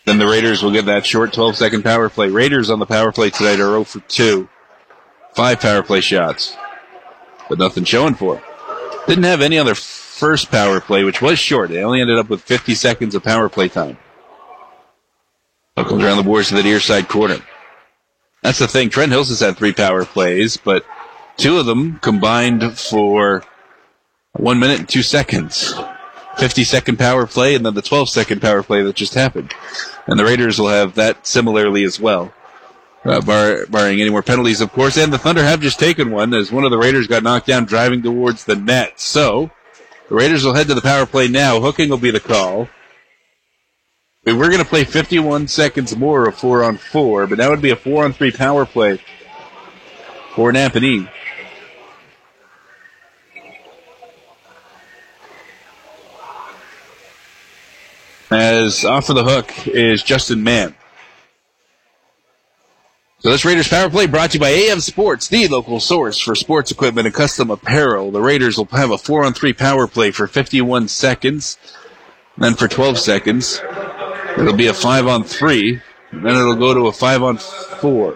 Then the Raiders will get that short 12-second power play. Raiders on the power play tonight are 0 for 2. 5 power play shots, but nothing showing for it. Didn't have any other first power play, which was short. They only ended up with 50 seconds of power play time. Puck comes around the boards to the near side corner. That's the thing. Trent Hills has had 3 power plays, but 2 of them combined for 1 minute and 2 seconds. 50-second power play and then the 12-second power play that just happened. And the Raiders will have that similarly as well. Barring any more penalties, of course. And the Thunder have just taken one as one of the Raiders got knocked down driving towards the net. So, the Raiders will head to the power play now. Hooking will be the call. We're going to play 51 seconds more of 4-on-4, but that would be a 4-on-3 power play for Napanee. As off of the hook is Justin Mann. So this Raiders power play brought to you by AM Sports, the local source for sports equipment and custom apparel. The Raiders will have a 4-on-3 power play for 51 seconds. Then for 12 seconds, it'll be a 5-on-3. And then it'll go to a 5-on-4.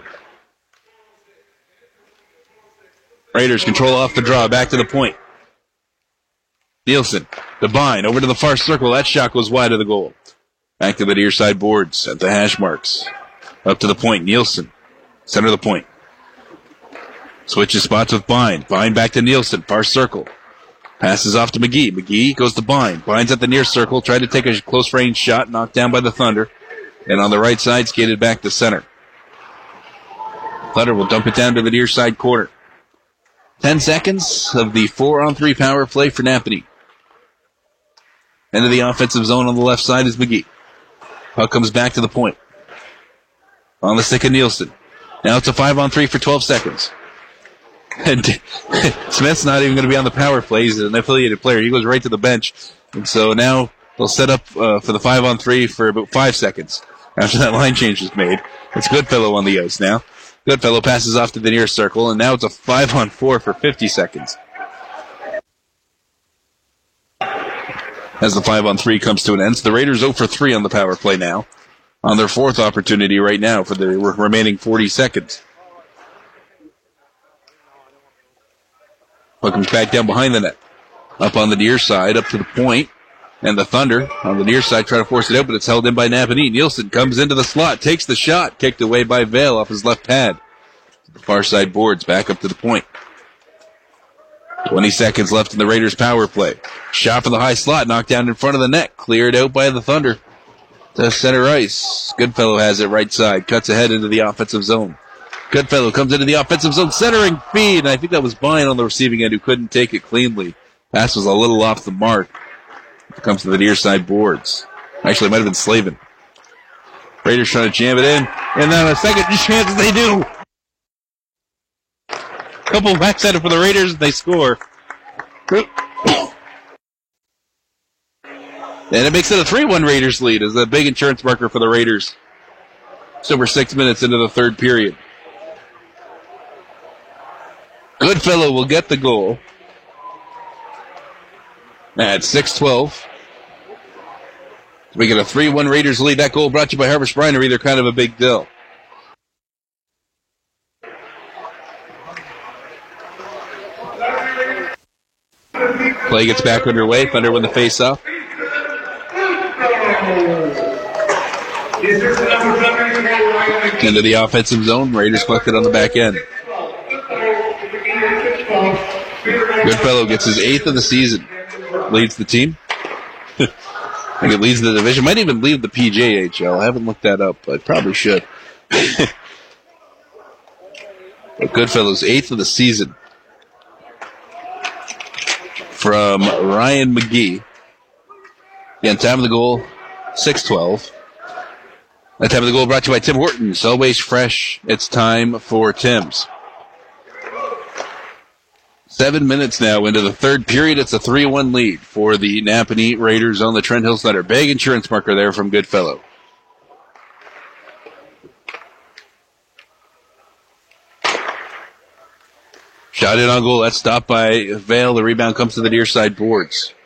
Raiders control off the draw, back to the point. Nielsen, Devine, over to the far circle. That shot goes wide of the goal. Back to the near side boards at the hash marks. Up to the point, Nielsen. Center of the point. Switches spots with Bind. Bind back to Nielsen, far circle. Passes off to McGee. McGee goes to Bind. Bind's at the near circle, tried to take a close range shot, knocked down by the Thunder. And on the right side, skated back to center. Thunder will dump it down to the near side corner. 10 seconds of the 4-on-3 power play for Napanee. Into the offensive zone on the left side is McGee. Puck comes back to the point. On the stick of Nielsen. Now it's a 5-on-3 for 12 seconds. And Smith's not even going to be on the power play. He's an affiliated player. He goes right to the bench. And so now they'll set up for the 5-on-3 for about 5 seconds after that line change is made. It's Goodfellow on the ice now. Goodfellow passes off to the near circle, and now it's a 5-on-4 for 50 seconds. As the 5-on-3 comes to an end, so the Raiders 0 for 3 on the power play now. On their 4th opportunity right now for the remaining 40 seconds. Puck comes back down behind the net. Up on the near side, up to the point. And the Thunder on the near side try to force it out, but it's held in by Napanee. Nielsen comes into the slot, takes the shot, kicked away by Vale off his left pad. The far side boards, back up to the point. 20 seconds left in the Raiders power play. Shot from the high slot, knocked down in front of the net, cleared out by the Thunder. To center ice. Goodfellow has it right side, cuts ahead into the offensive zone. Goodfellow comes into the offensive zone, centering feed, and I think that was Bine on the receiving end who couldn't take it cleanly. Pass was a little off the mark. It comes to the near side boards. Actually, it might have been Slavin. Raiders trying to jam it in, and then a second chance they do. Couple backside for the Raiders, and they score. And it makes it a 3-1 Raiders lead as a big insurance marker for the Raiders. It's over 6 minutes into the third period. Goodfellow will get the goal. At 6:12. We get a 3-1 Raiders lead. That goal brought to you by Harvest Brinery. They're kind of a big deal. Play gets back underway. Thunder win the face-off. Into the offensive zone. Raiders collected on the back end. Goodfellow gets his 8th of the season. Leads the team. I think it leads the division. Might even lead the PJHL. I haven't looked that up, but probably should. But Goodfellow's 8th of the season. From Ryan McGee. Again, time of the goal, 6:12. That time of the goal brought to you by Tim Hortons. Always fresh. It's time for Tim's. 7 minutes now into the third period. It's a 3-1 lead for the Napanee Raiders on the Trent Hills Thunder. Big insurance marker there from Goodfellow. Shot in on goal. That's stopped by Vale. The rebound comes to the near side boards.